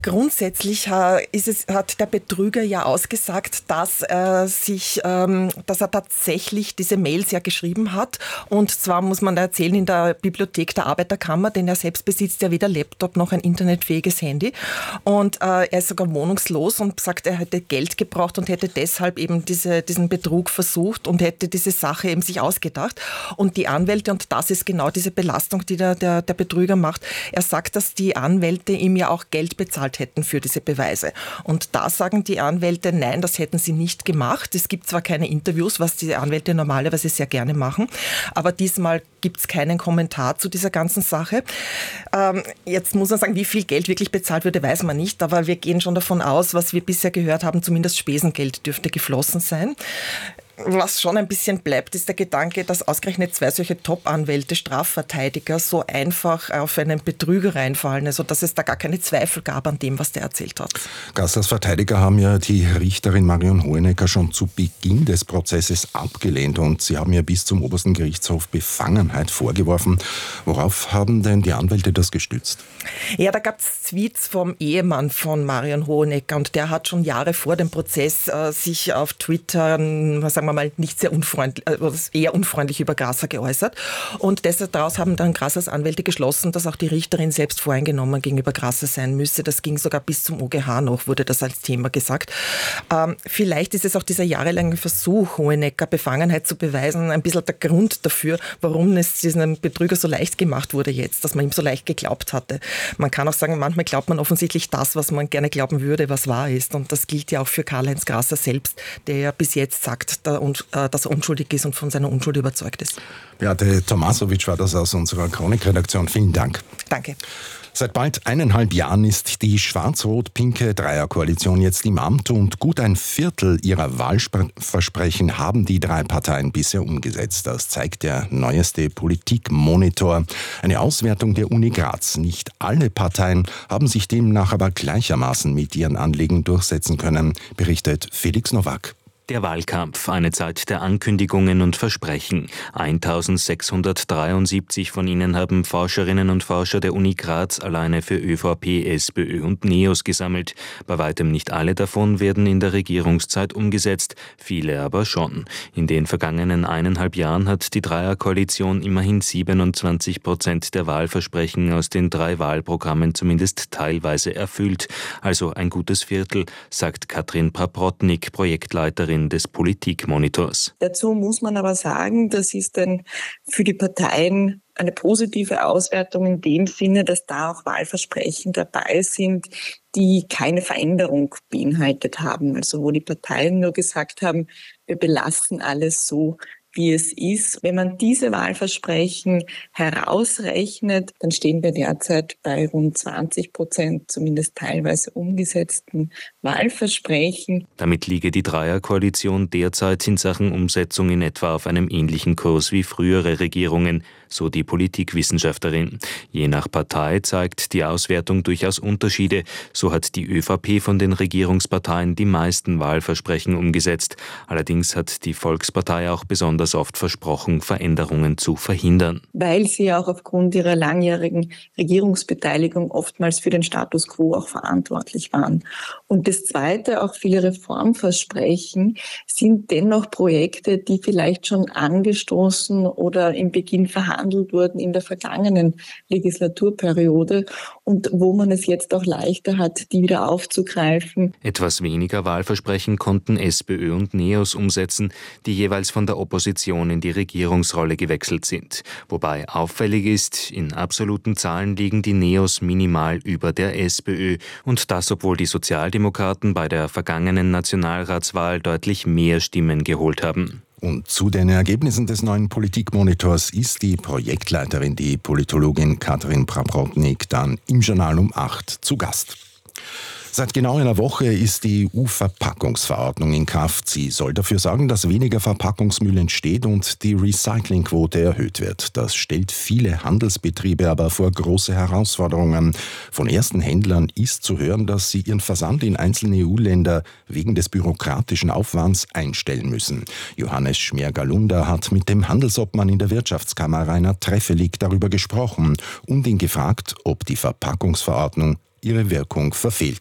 Grundsätzlich hat der Betrüger ja ausgesagt, dass er tatsächlich diese Mails ja geschrieben hat. Und zwar muss man da erzählen in der Bibliothek der Arbeiterkammer, denn er selbst besitzt ja weder Laptop noch ein internetfähiges Handy. Und er ist sogar wohnungslos und sagt, er hätte Geld gebraucht und hätte deshalb eben diesen Betrug versucht und hätte diese Sache eben sich ausgedacht. Und die Anwälte, und das ist genau diese Belastung, die der Betrüger macht, er sagt, dass die Anwälte ihm ja auch Geld bezahlt hätten für diese Beweise. Und da sagen die Anwälte, nein, das hätten sie nicht gemacht. Es gibt zwar keine Interviews, was die Anwälte normalerweise sehr gerne machen, aber diesmal gibt es keinen Kommentar zu dieser ganzen Sache. Jetzt muss man sagen, wie viel Geld wirklich bezahlt würde, weiß man nicht, aber wir gehen schon davon aus, was wir bisher gehört haben, zumindest Spesengeld dürfte geflossen sein. Was schon ein bisschen bleibt, ist der Gedanke, dass ausgerechnet zwei solche Top-Anwälte, Strafverteidiger, so einfach auf einen Betrüger reinfallen, also dass es da gar keine Zweifel gab an dem, was der erzählt hat. Gasslers Verteidiger haben ja die Richterin Marion Hohenecker schon zu Beginn des Prozesses abgelehnt und sie haben ja bis zum obersten Gerichtshof Befangenheit vorgeworfen. Worauf haben denn die Anwälte das gestützt? Ja, da gab es Tweets vom Ehemann von Marion Hohenecker und der hat schon Jahre vor dem Prozess sich auf Twitter, sagen wir mal, nicht sehr unfreundlich, eher unfreundlich über Grasser geäußert. Und daraus haben dann Grassers Anwälte geschlossen, dass auch die Richterin selbst voreingenommen gegenüber Grasser sein müsse. Das ging sogar bis zum OGH noch, wurde das als Thema gesagt. Vielleicht ist es auch dieser jahrelange Versuch, Hohenecker Befangenheit zu beweisen, ein bisschen der Grund dafür, warum es diesem Betrüger so leicht gemacht wurde jetzt, dass man ihm so leicht geglaubt hatte. Man kann auch sagen, manchmal glaubt man offensichtlich das, was man gerne glauben würde, was wahr ist. Und das gilt ja auch für Karl-Heinz Grasser selbst, der ja bis jetzt sagt, dass er unschuldig ist und von seiner Unschuld überzeugt ist. Beate Tomasovic war das aus unserer Chronikredaktion. Vielen Dank. Danke. Seit bald 1,5 Jahren ist die schwarz-rot-pinke Dreierkoalition jetzt im Amt und gut ein Viertel ihrer Wahlversprechen haben die drei Parteien bisher umgesetzt. Das zeigt der neueste Politikmonitor, eine Auswertung der Uni Graz. Nicht alle Parteien haben sich demnach aber gleichermaßen mit ihren Anliegen durchsetzen können, berichtet Felix Nowak. Der Wahlkampf, eine Zeit der Ankündigungen und Versprechen. 1673 von ihnen haben Forscherinnen und Forscher der Uni Graz alleine für ÖVP, SPÖ und NEOS gesammelt. Bei weitem nicht alle davon werden in der Regierungszeit umgesetzt, viele aber schon. In den vergangenen 1,5 Jahren hat die Dreierkoalition immerhin 27% der Wahlversprechen aus den 3 Wahlprogrammen zumindest teilweise erfüllt. Also ein gutes Viertel, sagt Katrin Paprotnik, Projektleiterin des Politikmonitors. Dazu muss man aber sagen, das ist dann für die Parteien eine positive Auswertung in dem Sinne, dass da auch Wahlversprechen dabei sind, die keine Veränderung beinhaltet haben. Also wo die Parteien nur gesagt haben, wir belassen alles so, wie es ist. Wenn man diese Wahlversprechen herausrechnet, dann stehen wir derzeit bei rund 20%, zumindest teilweise umgesetzten Wahlversprechen. Damit liege die Dreierkoalition derzeit in Sachen Umsetzung in etwa auf einem ähnlichen Kurs wie frühere Regierungen, so die Politikwissenschaftlerin. Je nach Partei zeigt die Auswertung durchaus Unterschiede. So hat die ÖVP von den Regierungsparteien die meisten Wahlversprechen umgesetzt. Allerdings hat die Volkspartei auch besonders oft versprochen, Veränderungen zu verhindern. Weil sie auch aufgrund ihrer langjährigen Regierungsbeteiligung oftmals für den Status quo auch verantwortlich waren. Und das Zweite, auch viele Reformversprechen sind dennoch Projekte, die vielleicht schon angestoßen oder im Beginn verhandelt wurden in der vergangenen Legislaturperiode und wo man es jetzt auch leichter hat, die wieder aufzugreifen. Etwas weniger Wahlversprechen konnten SPÖ und NEOS umsetzen, die jeweils von der Opposition in die Regierungsrolle gewechselt sind. Wobei auffällig ist, in absoluten Zahlen liegen die NEOS minimal über der SPÖ und das, obwohl die Sozialdemokraten bei der vergangenen Nationalratswahl deutlich mehr Stimmen geholt haben. Und zu den Ergebnissen des neuen Politikmonitors ist die Projektleiterin, die Politologin Katrin Paprotnik, dann im Journal um 8 zu Gast. Seit genau einer Woche ist die EU-Verpackungsverordnung in Kraft. Sie soll dafür sorgen, dass weniger Verpackungsmüll entsteht und die Recyclingquote erhöht wird. Das stellt viele Handelsbetriebe aber vor große Herausforderungen. Von ersten Händlern ist zu hören, dass sie ihren Versand in einzelne EU-Länder wegen des bürokratischen Aufwands einstellen müssen. Johannes Schmergalunder hat mit dem Handelsobmann in der Wirtschaftskammer Rainer Treffelig darüber gesprochen und ihn gefragt, ob die Verpackungsverordnung ihre Wirkung verfehlt.